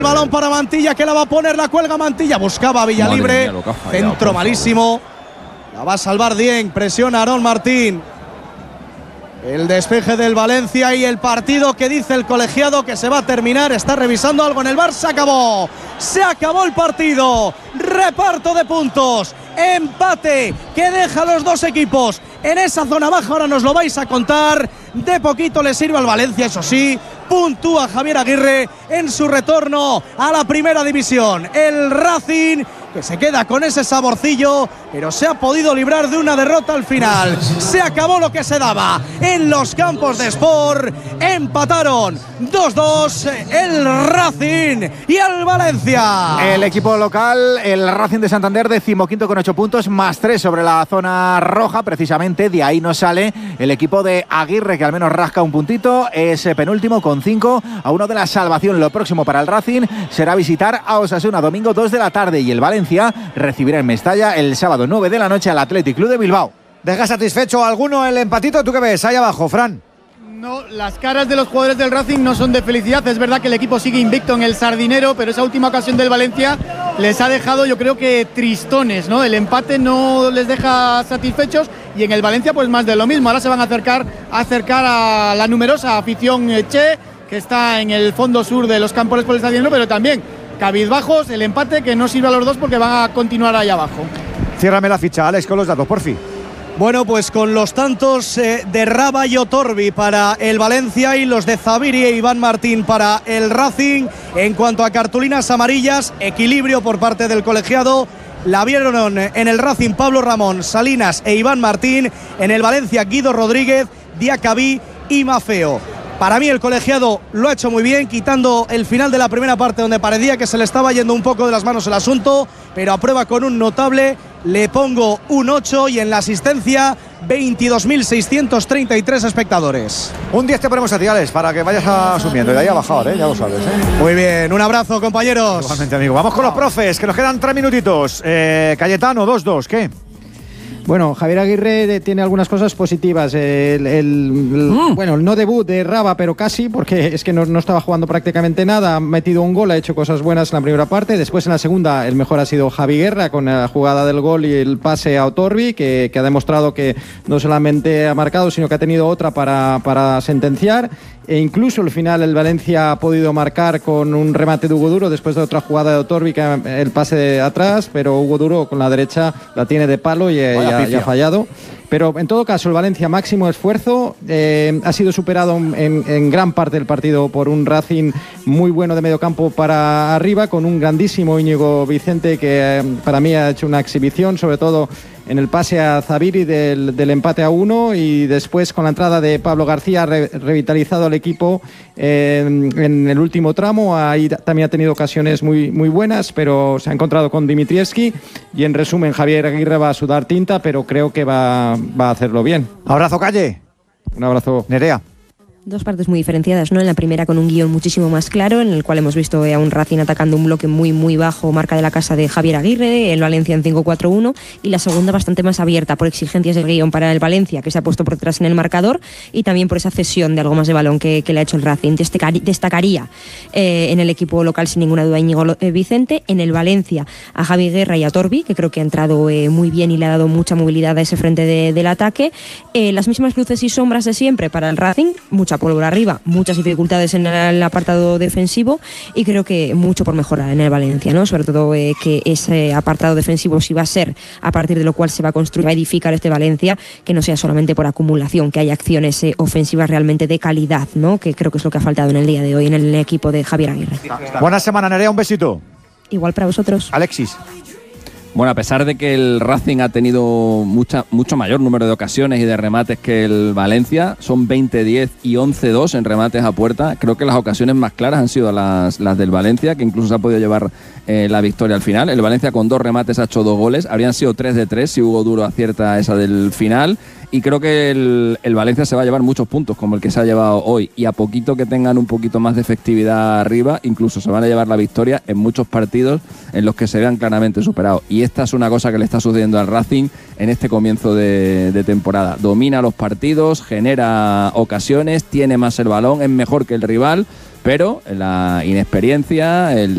Balón para Mantilla, que la va a poner, la cuelga Mantilla, buscaba Villalibre, centro malísimo, la va a salvar Dieng, presiona Aarón Martín. El despeje del Valencia y el partido que dice el colegiado que se va a terminar. Está revisando algo en el VAR. Se acabó el partido. Reparto de puntos, empate que deja a los dos equipos en esa zona baja. Ahora nos lo vais a contar. De poquito le sirve al Valencia, eso sí. Puntúa Javier Aguirre en su retorno a la primera división. El Racing, que se queda con ese saborcillo, pero se ha podido librar de una derrota al final. Se acabó lo que se daba en los campos de Sport. Empataron 2-2 el Racing y el Valencia. El equipo local, el Racing de Santander, 15º con 8 puntos, más 3 sobre la zona roja. Precisamente de ahí nos sale el equipo de Aguirre, que al menos rasca un puntito. Es penúltimo con 5 a 1 de la salvación. Lo próximo para el Racing será visitar a Osasuna domingo 2 de la tarde, y el Valencia recibirá en Mestalla el sábado 9 de la noche al Athletic Club de Bilbao. ¿Deja satisfecho a alguno el empatito? ¿Tú qué ves? Ahí abajo, Fran. No, las caras de los jugadores del Racing no son de felicidad. Es verdad que el equipo sigue invicto en el Sardinero, pero esa última ocasión del Valencia les ha dejado, yo creo que tristones, ¿no? El empate no les deja satisfechos, y en el Valencia pues más de lo mismo. Ahora se van a acercar a la numerosa afición Che, que está en el fondo sur de los campos por el Sardinero, pero también cabizbajos. El empate que no sirve a los dos porque van a continuar ahí abajo. Ciérrame la ficha, Alex, con los datos, por fin. Bueno, pues con los tantos de Raba y Otorbi para el Valencia y los de Zaviri e Iván Martín para el Racing. En cuanto a cartulinas amarillas, equilibrio por parte del colegiado. La vieron en el Racing Pablo Ramón, Salinas e Iván Martín. En el Valencia, Guido Rodríguez, Diacabí y Mafeo. Para mí el colegiado lo ha hecho muy bien, quitando el final de la primera parte donde parecía que se le estaba yendo un poco de las manos el asunto, pero aprueba con un notable. Le pongo un 8, y en la asistencia 22.633 espectadores. Un 10 te ponemos a ti, Alex, para que vayas asumiendo. Y de ahí a bajar, ya lo sabes. Muy bien, un abrazo, compañeros. Igualmente, amigo. Vamos con los profes, que nos quedan 3 minutitos. Cayetano, 2-2, ¿qué? Bueno, Javier Aguirre tiene algunas cosas positivas. Bueno, el no debut de Raba, pero casi, porque es que no estaba jugando prácticamente nada. Ha metido un gol, ha hecho cosas buenas en la primera parte. Después, en la segunda, el mejor ha sido Javi Guerra, con la jugada del gol y el pase a Otorbi, que ha demostrado que no solamente ha marcado, sino que ha tenido otra para sentenciar. E incluso al final el Valencia ha podido marcar con un remate de Hugo Duro después de otra jugada de Otorbi, que el pase de atrás, pero Hugo Duro con la derecha la tiene de palo y ha fallado. Pero en todo caso el Valencia, máximo esfuerzo, ha sido superado en gran parte del partido por un Racing muy bueno de medio campo para arriba, con un grandísimo Íñigo Vicente, que para mí ha hecho una exhibición, sobre todo en el pase a Zaviri del empate a 1, y después con la entrada de Pablo García ha revitalizado al equipo en el último tramo. Ahí también ha tenido ocasiones muy buenas, pero se ha encontrado con Dimitrievski, y en resumen Javier Aguirre va a sudar tinta, pero creo que va a hacerlo bien. Abrazo, Calle. Un abrazo. Nerea. Dos partes muy diferenciadas, ¿no? En la primera, con un guión muchísimo más claro, en el cual hemos visto a un Racing atacando un bloque muy bajo, marca de la casa de Javier Aguirre, el Valencia en 5-4-1, y la segunda bastante más abierta por exigencias del guión para el Valencia, que se ha puesto por detrás en el marcador, y también por esa cesión de algo más de balón que le ha hecho el Racing. Destacaría en el equipo local sin ninguna duda Íñigo Vicente, en el Valencia a Javi Guerra y a Torbi, que creo que ha entrado muy bien y le ha dado mucha movilidad a ese frente del ataque. Las mismas luces y sombras de siempre para el Racing, mucha pólvora arriba, muchas dificultades en el apartado defensivo, y creo que mucho por mejorar en el Valencia, ¿no? Sobre todo que ese apartado defensivo sí va a ser a partir de lo cual se va a construir, va a edificar este Valencia, que no sea solamente por acumulación, que haya acciones ofensivas realmente de calidad, ¿no? Que creo que es lo que ha faltado en el día de hoy en el equipo de Javier Aguirre. Buena semana, Nerea, un besito. Igual para vosotros. Alexis. Bueno, a pesar de que el Racing ha tenido mucho mayor número de ocasiones y de remates que el Valencia, son 20-10 y 11-2 en remates a puerta, creo que las ocasiones más claras han sido las del Valencia, que incluso se ha podido llevar la victoria al final. El Valencia con 2 remates ha hecho 2 goles, habrían sido 3 de 3 si Hugo Duro acierta esa del final, y creo que el Valencia se va a llevar muchos puntos como el que se ha llevado hoy, y a poquito que tengan un poquito más de efectividad arriba, incluso se van a llevar la victoria en muchos partidos en los que se vean claramente superados. Y esta es una cosa que le está sucediendo al Racing en este comienzo de temporada. Domina los partidos, genera ocasiones, tiene más el balón, es mejor que el rival, pero la inexperiencia, el